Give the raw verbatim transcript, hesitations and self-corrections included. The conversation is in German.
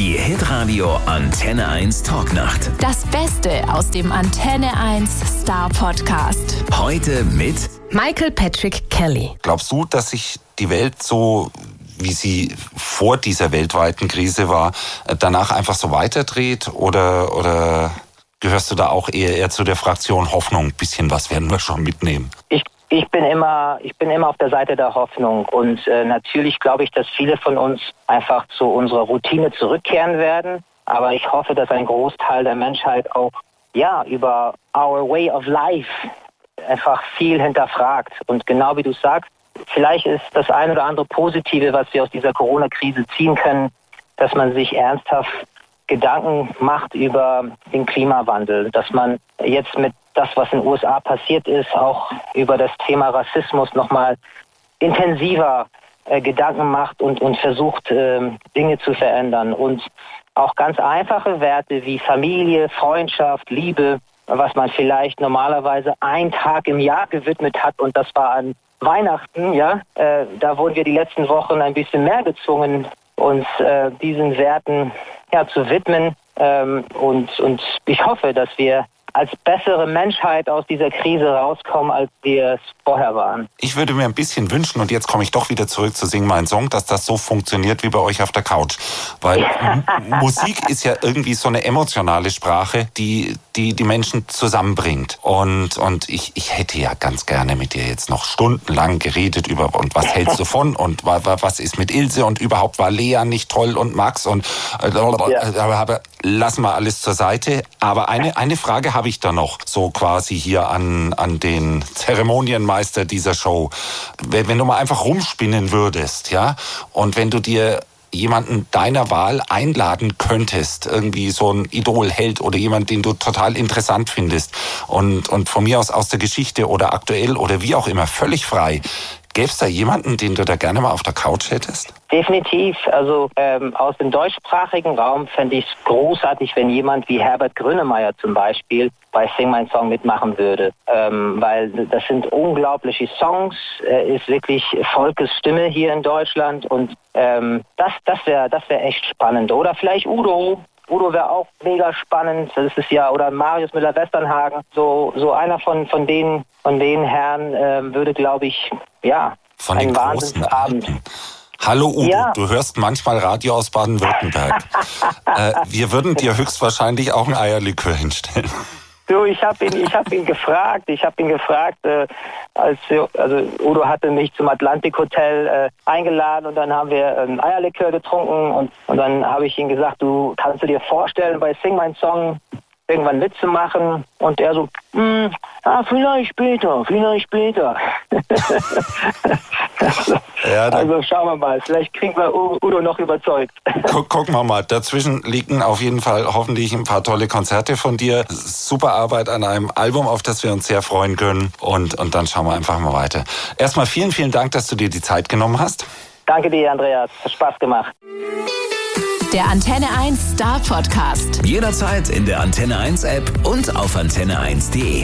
Die Hitradio Antenne eins Talknacht. Das Beste aus dem Antenne eins Star Podcast. Heute mit Michael Patrick Kelly. Glaubst du, dass sich die Welt so, wie sie vor dieser weltweiten Krise war, danach einfach so weiterdreht? Oder, oder gehörst du da auch eher, eher zu der Fraktion Hoffnung? Ein bisschen was werden wir schon mitnehmen. Ich Ich bin immer, ich bin immer auf der Seite der Hoffnung und äh, natürlich glaube ich, dass viele von uns einfach zu unserer Routine zurückkehren werden. Aber ich hoffe, dass ein Großteil der Menschheit auch ja über our way of life einfach viel hinterfragt. Und genau wie du sagst, vielleicht ist das ein oder andere Positive, was wir aus dieser Corona-Krise ziehen können, dass man sich ernsthaft Gedanken macht über den Klimawandel, dass man jetzt mit das, was in den U S A passiert ist, auch über das Thema Rassismus nochmal intensiver äh, Gedanken macht und, und versucht, äh, Dinge zu verändern. Und auch ganz einfache Werte wie Familie, Freundschaft, Liebe, was man vielleicht normalerweise einen Tag im Jahr gewidmet hat, und das war an Weihnachten, ja, äh, da wurden wir die letzten Wochen ein bisschen mehr gezwungen, uns äh, diesen Werten ja, zu widmen. Ähm, und, und ich hoffe, dass wir als bessere Menschheit aus dieser Krise rauskommen, als wir es vorher waren. Ich würde mir ein bisschen wünschen, und jetzt komme ich doch wieder zurück zu Sing Mein Song, dass das so funktioniert wie bei euch auf der Couch. Weil M- Musik ist ja irgendwie so eine emotionale Sprache, die die, die Menschen zusammenbringt. Und, und ich, ich hätte ja ganz gerne mit dir jetzt noch stundenlang geredet über, und was hältst du von, und was ist mit Ilse, und überhaupt war Lea nicht toll und Max, und äh, ja. aber, aber lassen wir alles zur Seite. Aber eine, eine Frage habe ich da noch, so quasi hier an, an den Zeremonienmeister dieser Show. Wenn, wenn du mal einfach rumspinnen würdest, ja, und wenn du dir jemanden deiner Wahl einladen könntest, irgendwie so ein Idolheld oder jemand, den du total interessant findest, und, und von mir aus aus der Geschichte oder aktuell oder wie auch immer, völlig frei. Gäbe es da jemanden, den du da gerne mal auf der Couch hättest? Definitiv. Also ähm, aus dem deutschsprachigen Raum fände ich es großartig, wenn jemand wie Herbert Grönemeyer zum Beispiel bei Sing Mein Song mitmachen würde. Ähm, weil das sind unglaubliche Songs. Er ist wirklich Volkes Stimme hier in Deutschland. Und ähm, das, das wäre das wär echt spannend. Oder vielleicht Udo. Udo wäre auch mega spannend. Das ist ja, oder Marius Müller-Westernhagen. So, so einer von, von den, von den Herren ähm, würde, glaube ich, ja, von den großen Abend. Hallo Udo, ja. Du hörst manchmal Radio aus Baden-Württemberg. äh, wir würden dir höchstwahrscheinlich auch ein Eierlikör hinstellen. Du, ich habe ihn, ich habe ihn gefragt, ich habe ihn gefragt, äh, als wir, also Udo hatte mich zum Atlantik Hotel äh, eingeladen, und dann haben wir ein Eierlikör getrunken, und, und dann habe ich ihm gesagt, du kannst du dir vorstellen, bei Sing Mein Song irgendwann mitzumachen? Und er so, hm, ah, vielleicht später, vielleicht später. also, ja, also schauen wir mal, vielleicht kriegen wir Udo noch überzeugt. Guck, gucken wir mal, dazwischen liegen auf jeden Fall hoffentlich ein paar tolle Konzerte von dir. Super Arbeit an einem Album, auf das wir uns sehr freuen können. Und, und dann schauen wir einfach mal weiter. Erstmal vielen, vielen Dank, dass du dir die Zeit genommen hast. Danke dir, Andreas. Hat Spaß gemacht. Der Antenne eins Star Podcast. Jederzeit in der Antenne eins App und auf antenne eins punkt de.